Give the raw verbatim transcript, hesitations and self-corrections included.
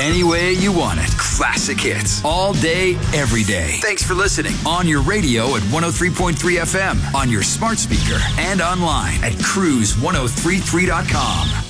any way you want it. Classic hits. All day, every day. Thanks for listening. On your radio at one oh three point three F M, on your smart speaker, and online at cruise ten thirty-three dot com.